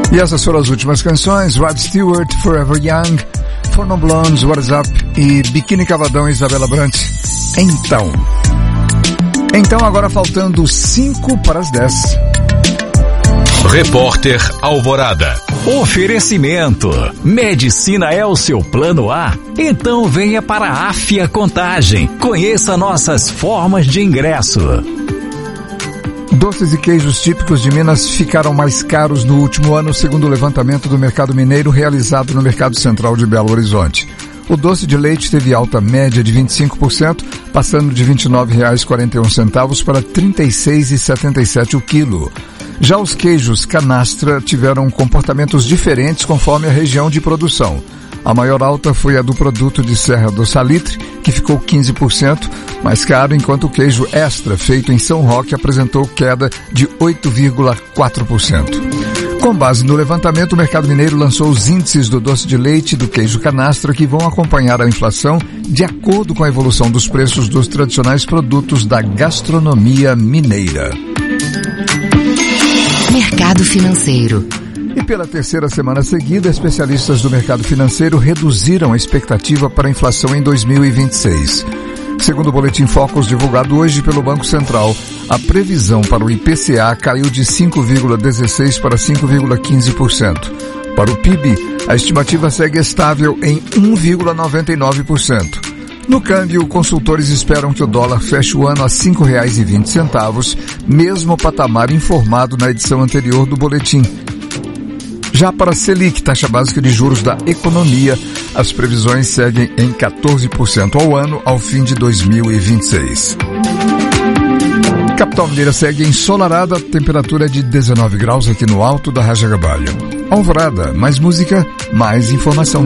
E essas foram as últimas canções: Rod Stewart, Forever Young, Four Non Blondes, What Is Up e Biquíni Cavadão e Isabela Brandt. Então agora faltando 5 para as 10. Repórter Alvorada. Oferecimento. Medicina é o seu plano A? Então venha para a Afia Contagem. Conheça nossas formas de ingresso. Doces e queijos típicos de Minas ficaram mais caros no último ano, segundo o levantamento do mercado mineiro realizado no Mercado Central de Belo Horizonte. O doce de leite teve alta média de 25%, passando de R$ 29,41 para R$ 36,77 o quilo. Já os queijos canastra tiveram comportamentos diferentes conforme a região de produção. A maior alta foi a do produto de Serra do Salitre, que ficou 15% mais caro, enquanto o queijo extra, feito em São Roque, apresentou queda de 8,4%. Com base no levantamento, o mercado mineiro lançou os índices do doce de leite e do queijo canastra, que vão acompanhar a inflação de acordo com a evolução dos preços dos tradicionais produtos da gastronomia mineira. Mercado financeiro. E pela terceira semana seguida, especialistas do mercado financeiro reduziram a expectativa para a inflação em 2026. Segundo o Boletim Focus divulgado hoje pelo Banco Central, a previsão para o IPCA caiu de 5,16% para 5,15%. Para o PIB, a estimativa segue estável em 1,99%. No câmbio, consultores esperam que o dólar feche o ano a R$ 5,20, mesmo patamar informado na edição anterior do boletim. Já para a Selic, taxa básica de juros da economia, as previsões seguem em 14% ao ano ao fim de 2026. Capital Mineira segue ensolarada, temperatura de 19 graus aqui no alto da Raja Gabalho. Alvorada, mais música, mais informação.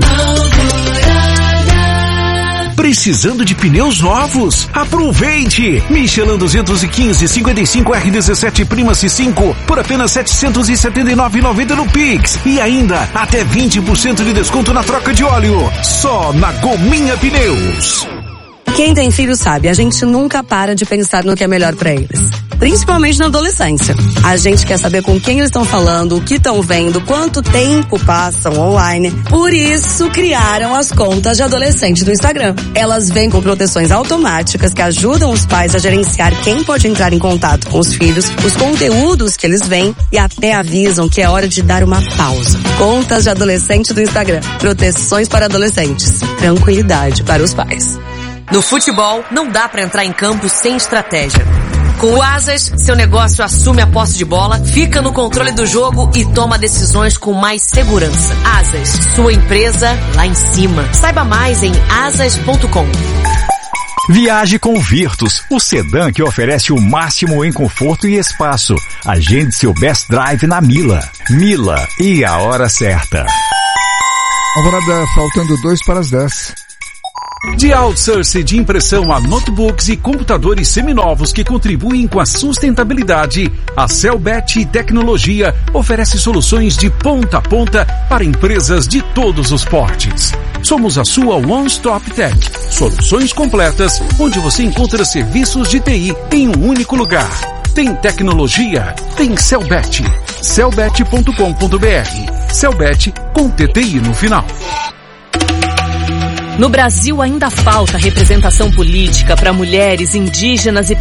Precisando de pneus novos? Aproveite! Michelin 215 55R17 Prima C5 por apenas R$ 779,90 no Pix. E ainda até 20% de desconto na troca de óleo. Só na Gominha Pneus. Quem tem filho sabe, a gente nunca para de pensar no que é melhor pra eles. Principalmente na adolescência. A gente quer saber com quem eles estão falando, o que estão vendo, quanto tempo passam online. Por isso, criaram as contas de adolescente do Instagram. Elas vêm com proteções automáticas que ajudam os pais a gerenciar quem pode entrar em contato com os filhos, os conteúdos que eles veem e até avisam que é hora de dar uma pausa. Contas de adolescente do Instagram. Proteções para adolescentes. Tranquilidade para os pais. No futebol, não dá pra entrar em campo sem estratégia. Com o Asas, seu negócio assume a posse de bola, fica no controle do jogo e toma decisões com mais segurança. Asas, sua empresa lá em cima. Saiba mais em asas.com. Viaje com Virtus, o sedã que oferece o máximo em conforto e espaço. Agende seu best drive na Mila. Mila e a hora certa. Alvorada, faltando 2 para as 10. De outsourcing de impressão a notebooks e computadores seminovos que contribuem com a sustentabilidade, a Celbet Tecnologia oferece soluções de ponta a ponta para empresas de todos os portes. Somos a sua One Stop Tech. Soluções completas onde você encontra serviços de TI em um único lugar. Tem tecnologia? Tem Celbet. Celbet.com.br. Celbet com TTI no final. No Brasil ainda falta representação política para mulheres, indígenas e